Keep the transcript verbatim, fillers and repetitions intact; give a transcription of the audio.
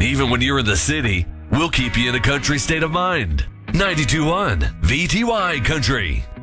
Even when you're in the city, we'll keep you in a country state of mind. ninety-two point one V T Y Country.